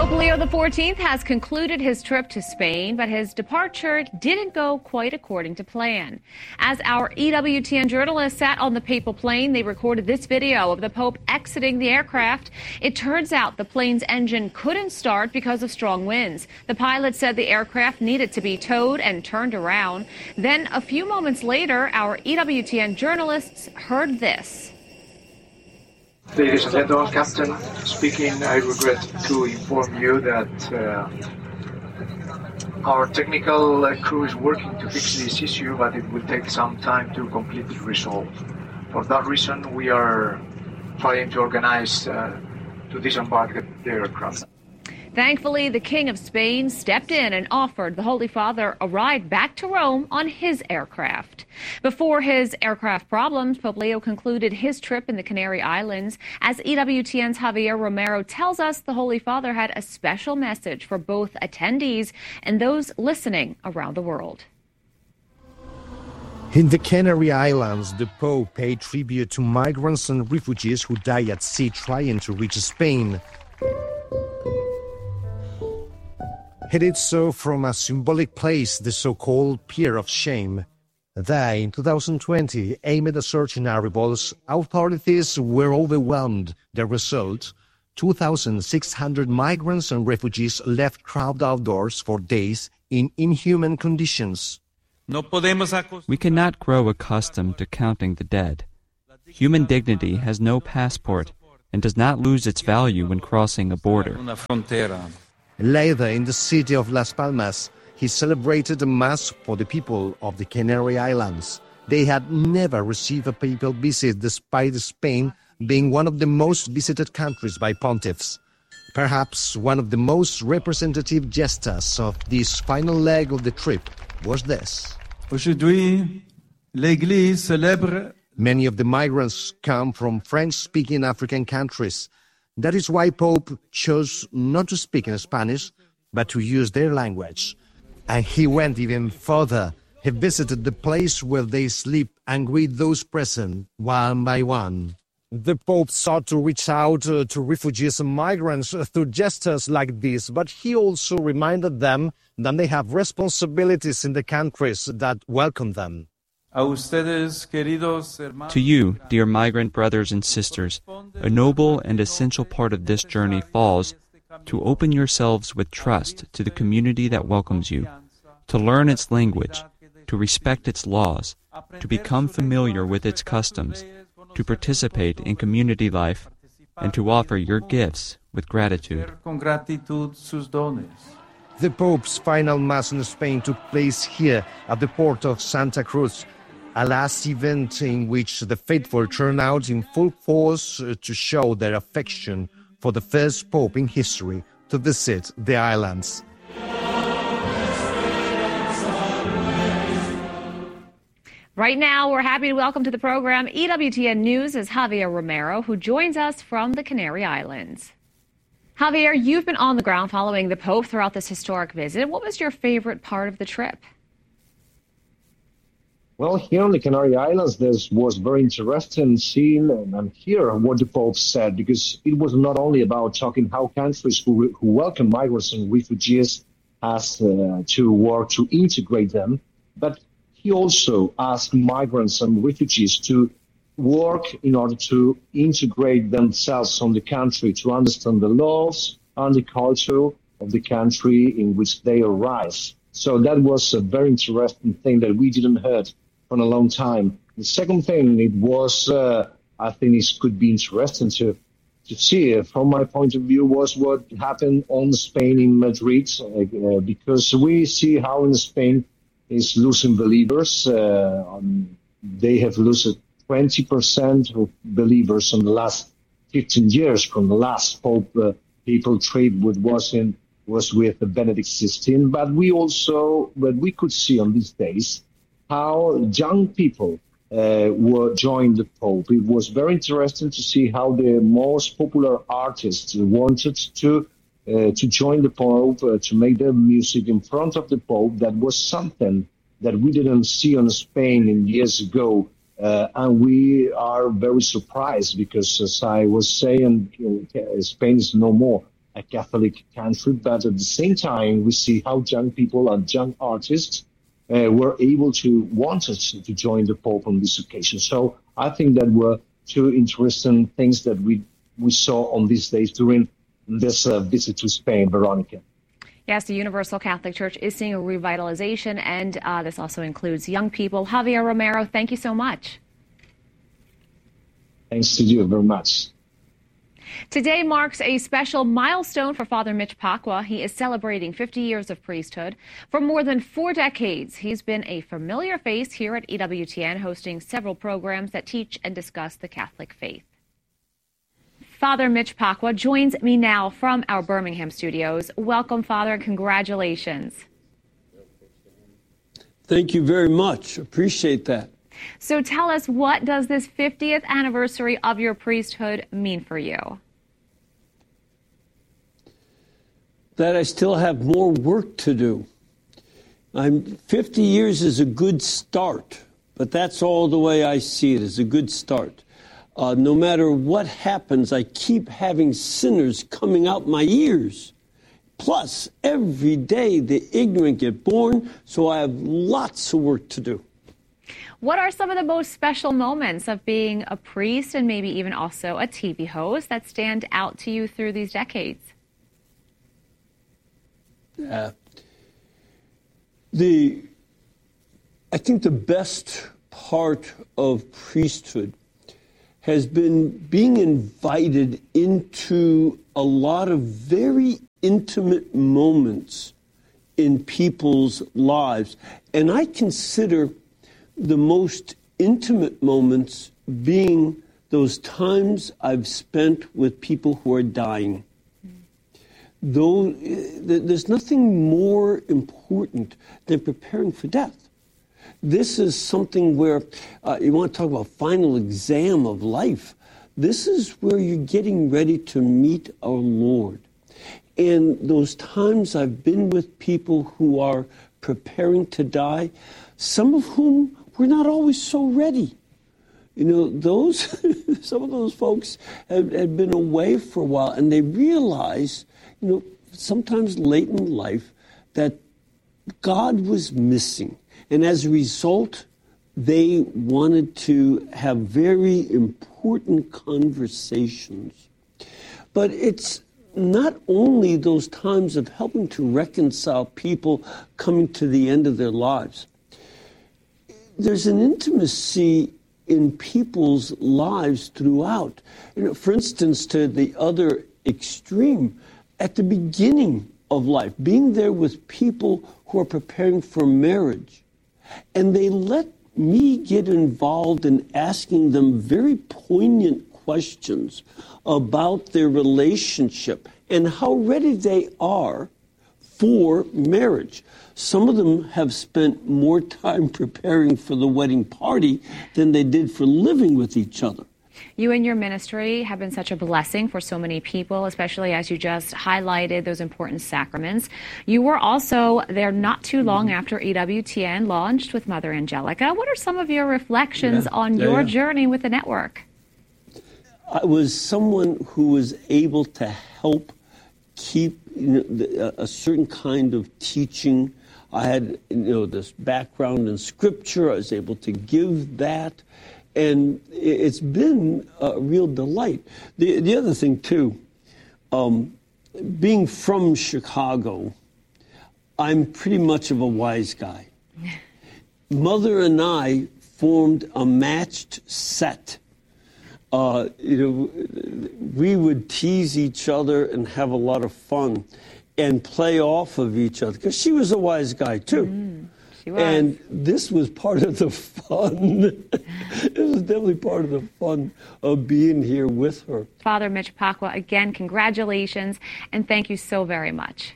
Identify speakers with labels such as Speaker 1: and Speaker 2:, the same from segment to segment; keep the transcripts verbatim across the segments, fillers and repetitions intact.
Speaker 1: Pope Leo the fourteenth has concluded his trip to Spain, but his departure didn't go quite according to plan. As our E W T N journalists sat on the papal plane, they recorded this video of the Pope exiting the aircraft. It turns out the plane's engine couldn't start because of strong winds. The pilot said the aircraft needed to be towed and turned around. Then, a few moments later, our E W T N journalists heard this.
Speaker 2: Ladies and gentlemen, Captain speaking. I regret to inform you that uh, our technical uh, crew is working to fix this issue, but it will take some time to completely resolve. For that reason, we are trying to organize uh, to disembark the aircraft.
Speaker 1: Thankfully, the King of Spain stepped in and offered the Holy Father a ride back to Rome on his aircraft. Before his aircraft problems, Pope Leo concluded his trip in the Canary Islands. As E W T N's Javier Romero tells us, the Holy Father had a special message for both attendees and those listening around the world.
Speaker 3: In the Canary Islands, the Pope paid tribute to migrants and refugees who die at sea trying to reach Spain. He did so from a symbolic place, the so-called Pier of Shame. There, in two thousand twenty, amid a surge in arrivals, authorities were overwhelmed. The result, two thousand six hundred migrants and refugees left crowded outdoors for days in inhuman conditions.
Speaker 4: We cannot grow accustomed to counting the dead. Human dignity has no passport and does not lose its value when crossing a border.
Speaker 3: Later, in the city of Las Palmas, he celebrated a mass for the people of the Canary Islands. They had never received a papal visit, despite Spain being one of the most visited countries by pontiffs. Perhaps one of the most representative gestures of this final leg of the trip was this.
Speaker 5: Aujourd'hui, l'Église célèbre.
Speaker 3: Many of the migrants come from French-speaking African countries. That is why Pope chose not to speak in Spanish, but to use their language. And he went even further. He visited the place where they sleep and greet those present one by one. The Pope sought to reach out uh, to refugees and migrants through gestures like this, but he also reminded them that they have responsibilities in the countries that welcome them.
Speaker 4: To you, dear migrant brothers and sisters, a noble and essential part of this journey falls to open yourselves with trust to the community that welcomes you, to learn its language, to respect its laws, to become familiar with its customs, to participate in community life, and to offer your gifts with gratitude.
Speaker 3: The Pope's final Mass in Spain took place here at the port of Santa Cruz, a last event in which the faithful turned out in full force to show their affection for the first Pope in history to visit the islands.
Speaker 1: Right now, we're happy to welcome to the program E W T N News' Javier Romero, who joins us from the Canary Islands. Javier, you've been on the ground following the Pope throughout this historic visit. What was your favorite part of the trip?
Speaker 6: Well, here on the Canary Islands, this was very interesting seeing and hearing what the Pope said, because it was not only about talking how countries who, who welcome migrants and refugees has uh, to work to integrate them, but he also asked migrants and refugees to work in order to integrate themselves on the country, to understand the laws and the culture of the country in which they arrive. So that was a very interesting thing that we didn't heard for a long time. The second thing, it was, uh, I think it could be interesting to to see, from my point of view, was what happened on Spain in Madrid, uh, because we see how in Spain is losing believers. Uh, um, they have lost twenty percent of believers in the last fifteen years from the last Pope uh, people trip, which was in was with Benedict the sixteenth. But we also, but we could see on these days how young people uh, were joined the Pope. It was very interesting to see how the most popular artists wanted to uh, to join the Pope, uh, to make their music in front of the Pope. That was something that we didn't see in Spain in years ago. Uh, and we are very surprised because, as I was saying, you know, Spain is no more a Catholic country, but at the same time, we see how young people and young artists uh, were able to want us to join the Pope on this occasion. So I think that were two interesting things that we we saw on these days during this uh, visit to Spain, Veronica.
Speaker 1: Yes, the Universal Catholic Church is seeing a revitalization, and uh, this also includes young people. Javier Romero, thank you so much.
Speaker 6: Thanks to you very much.
Speaker 1: Today marks a special milestone for Father Mitch Pacwa. He is celebrating fifty years of priesthood. For more than four decades, he's been a familiar face here at E W T N, hosting several programs that teach and discuss the Catholic faith. Father Mitch Pacwa joins me now from our Birmingham studios. Welcome, Father, and congratulations.
Speaker 7: Thank you very much. Appreciate that.
Speaker 1: So tell us, what does this fiftieth anniversary of your priesthood mean for you?
Speaker 7: That I still have more work to do. I'm fifty years is a good start, but that's all the way I see it, is a good start. Uh, no matter what happens, I keep having sinners coming out my ears. Plus, every day the ignorant get born, so I have lots of work to do.
Speaker 1: What are some of the most special moments of being a priest and maybe even also a T V host that stand out to you through these decades?
Speaker 7: Uh, the, I think the best part of priesthood has been being invited into a lot of very intimate moments in people's lives. And I consider the most intimate moments being those times I've spent with people who are dying. Though there's nothing more important than preparing for death. This is something where uh, you want to talk about final exam of life. This is where you're getting ready to meet our Lord. And those times I've been with people who are preparing to die, some of whom were not always so ready. You know, those some of those folks had, had been away for a while, and they realize, you know, sometimes late in life, that God was missing. And as a result, they wanted to have very important conversations. But it's not only those times of helping to reconcile people coming to the end of their lives. There's an intimacy in people's lives throughout. You know, for instance, to the other extreme, at the beginning of life, being there with people who are preparing for marriage. And they let me get involved in asking them very poignant questions about their relationship and how ready they are for marriage. Some of them have spent more time preparing for the wedding party than they did for living with each other.
Speaker 1: You and your ministry have been such a blessing for so many people, especially as you just highlighted those important sacraments. You were also there not too long after E W T N launched with Mother Angelica. What are some of your reflections yeah. on yeah, your yeah. journey with the network?
Speaker 7: I was someone who was able to help keep you know, a certain kind of teaching. I had you know this background in Scripture. I was able to give that. And it's been a real delight. The, the other thing, too, um, being from Chicago, I'm pretty much of a wise guy. Mother and I formed a matched set. Uh, you know, we would tease each other and have a lot of fun and play off of each other, because she was a wise guy, too. Mm. And this was part of the fun. It was definitely part of the fun of being here with her.
Speaker 1: Father Mitch Pacwa, again, congratulations, and thank you so very much.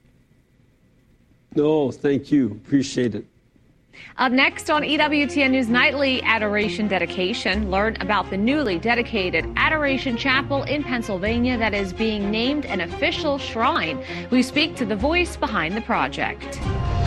Speaker 7: No, thank you. Appreciate it.
Speaker 1: Up next on E W T N News Nightly, Adoration Dedication. Learn about the newly dedicated Adoration Chapel in Pennsylvania that is being named an official shrine. We speak to the voice behind the project.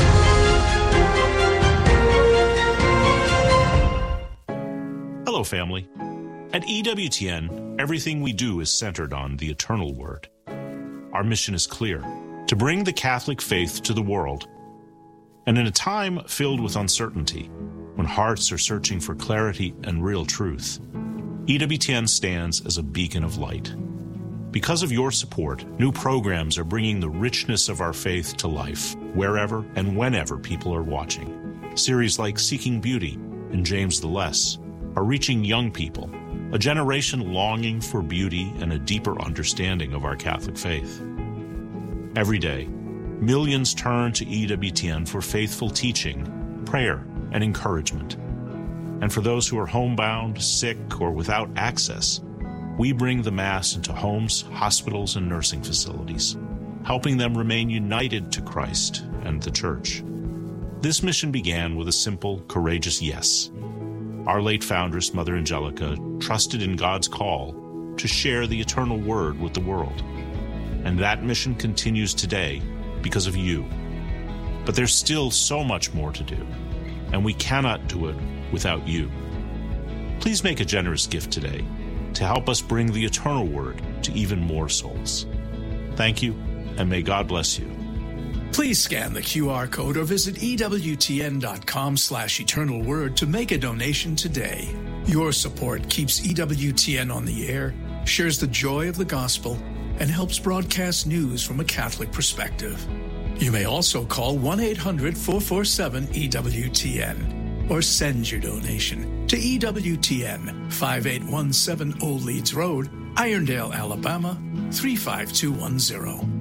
Speaker 8: Hello, family. At E W T N, everything we do is centered on the eternal Word. our mission is clear: to bring the Catholic faith to the world. And in a time filled with uncertainty, when hearts are searching for clarity and real truth, E W T N stands as a beacon of light. Because of your support, new programs are bringing the richness of our faith to life, wherever and whenever people are watching. Series like Seeking Beauty and James the Less are reaching young people, a generation longing for beauty and a deeper understanding of our Catholic faith. Every day, millions turn to E W T N for faithful teaching, prayer, and encouragement. And for those who are homebound, sick, or without access, we bring the Mass into homes, hospitals, and nursing facilities, helping them remain united to Christ and the Church. This mission began with a simple, courageous yes. Our late foundress, Mother Angelica, trusted in God's call to share the eternal word with the world. And that mission continues today because of you. But there's still so much more to do, and we cannot do it without you. Please make a generous gift today to help us bring the eternal word to even more souls. Thank you, and may God bless you.
Speaker 9: Please scan the Q R code or visit ewtn.com slash eternal word to make a donation today. Your support keeps E W T N on the air, shares the joy of the gospel, and helps broadcast news from a Catholic perspective. You may also call one eight hundred four four seven E W T N or send your donation to E W T N, five eight one seven Old Leeds Road, Irondale, Alabama, three five two one zero.